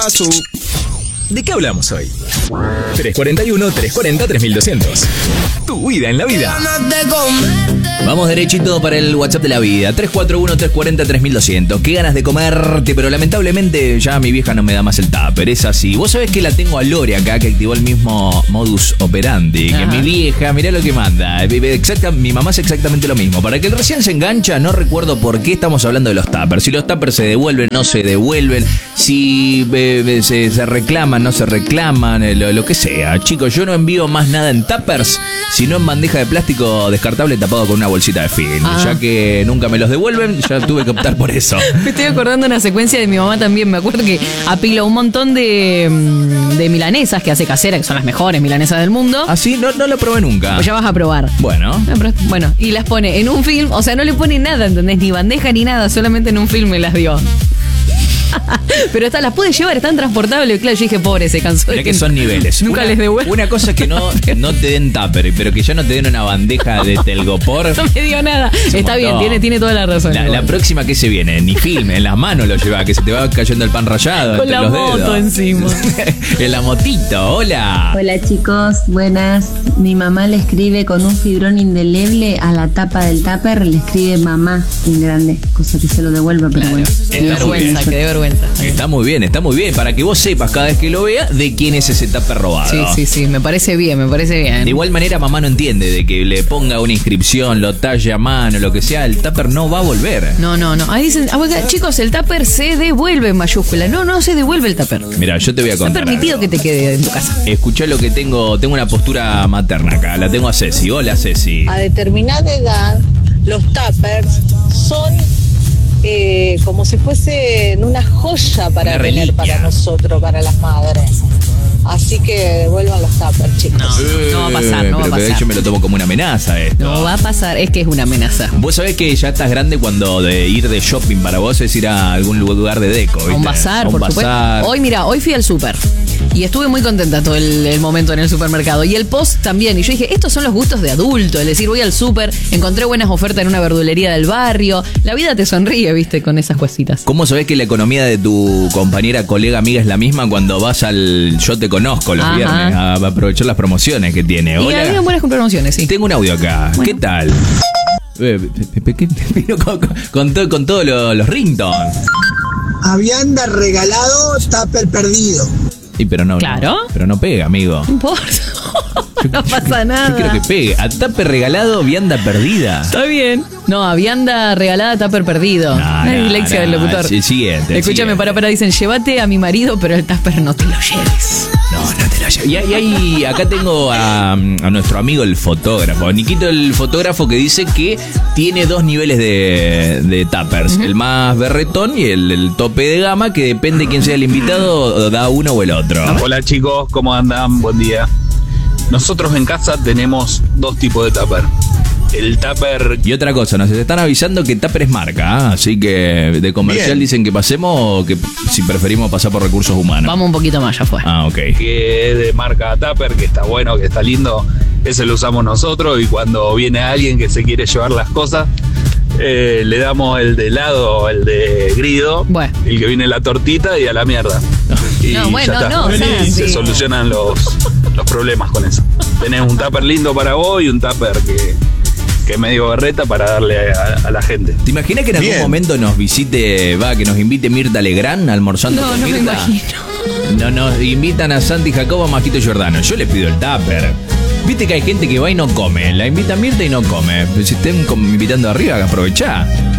paso. ¿De qué hablamos hoy? 341-340-3200. Tu vida en la vida. Vamos derechito para el WhatsApp de la vida. 341-340-3200. Qué ganas de comerte, pero lamentablemente ya mi vieja no me da más el tupper. Es así. Vos sabés que la tengo a Lore acá, que activó el mismo modus operandi. Que mi vieja, mirá lo que manda. Mi mamá es exactamente lo mismo. Para que el recién se engancha, no recuerdo por qué estamos hablando de los tuppers. Si los tuppers se devuelven, no se devuelven. Si se reclaman, no se reclaman. Lo que sea. Chicos, yo no envío más nada en tuppers, sino en bandeja de plástico descartable tapado con una bolsita de film. Ya que nunca me los devuelven, ya tuve que optar por eso. Me estoy acordando una secuencia de mi mamá también. Me acuerdo que apiló un montón de milanesas que hace casera, que son las mejores milanesas del mundo. ¿Ah, sí? No lo probé nunca. Pues ya vas a probar. Bueno, y las pone en un film. O sea, no le pone nada, ¿entendés? Ni bandeja ni nada, solamente en un film me las dio. Pero las pude llevar, están transportables. Claro, yo dije, pobre, se cansó. Mirá que son niveles. Nunca les devuelvo. Una cosa es que no te den tupper, pero que ya no te den una bandeja de telgopor. No me dio nada. Está bien, tiene toda la razón. La próxima que se viene, ni film, en las manos lo lleva, que se te va cayendo el pan rallado. Con la moto encima. En la motito, hola. Hola chicos, buenas. Mi mamá le escribe con un fibrón indeleble a la tapa del tupper, le escribe mamá en grande, cosa que se lo devuelve, pero bueno. Qué vergüenza. Está muy bien, para que vos sepas cada vez que lo vea de quién es ese tupper robado. Sí, me parece bien. De igual manera mamá no entiende de que le ponga una inscripción, lo talle a mano, lo que sea, el tupper no va a volver. No. Ahí dicen, chicos, el tupper se devuelve en mayúscula. No se devuelve el tupper. Mira, yo te voy a contar. Está permitido que te quede en tu casa. Escuchá lo que tengo una postura materna acá, la tengo a Ceci. Hola, Ceci. A determinada edad, los tuppers son como si fuesen una joya para tener para nosotros, para las madres. Así que devuelvan los tuppers, chicos. No va a pasar. Pero yo me lo tomo como una amenaza esto. No va a pasar, es que es una amenaza. Vos sabés que ya estás grande cuando de ir de shopping para vos es ir a algún lugar de deco, ¿viste? A un bazar, por supuesto. Hoy fui al súper y estuve muy contenta todo el momento en el supermercado. Y el post también. Y yo dije, estos son los gustos de adulto. Es decir, voy al súper, encontré buenas ofertas en una verdulería del barrio. La vida te sonríe, ¿viste? Con esas cositas. ¿Cómo sabés que la economía de tu compañera, colega, amiga es la misma cuando vas al Yo Te Conozco los viernes a aprovechar las promociones que tiene? Y había buenas promociones, sí. Tengo un audio acá. Bueno. ¿Qué tal? Con todos los ringtones. Habían regalado tupper perdido. Sí, pero no. Claro. Pero no pega, amigo. No importa. No pasa nada. Yo quiero que pegue. A tupper regalado, vianda perdida. Está bien. No, a vianda regalada, tupper perdido. Dislexia del locutor. Sí, siguiente. Escúchame, para. Dicen, llévate a mi marido, pero el tupper no te lo lleves. No te lo lleves. Y acá tengo a nuestro amigo el fotógrafo. Niquito, el fotógrafo, que dice que tiene dos niveles de tuppers. El más berretón y el tope de gama, que depende de quién sea el invitado, da uno o el otro. Hola chicos, ¿cómo andan? Buen día. Nosotros en casa tenemos dos tipos de tupper. El tupper... Y otra cosa, nos están avisando que tupper es marca, así que de comercial bien. Dicen que pasemos o que si preferimos pasar por recursos humanos. Vamos un poquito más, ya fue. Ok. Que es de marca tupper, que está bueno, que está lindo, ese lo usamos nosotros, y cuando viene alguien que se quiere llevar las cosas, le damos el de helado, el de grido, el que viene la tortita y a la mierda. Y se solucionan los problemas con eso. Tenés un tupper lindo para vos y un tupper que es medio berreta para darle a la gente. ¿Te imaginas que en algún momento nos visite, que nos invite Mirta Legrand almorzando con Mirta? No me imagino. No, nos invitan a Santi Jacobo, a Majito Giordano. Yo le pido el tupper. Viste que hay gente que va y no come. La invita a Mirta y no come. Pero si estén invitando arriba, aprovechá.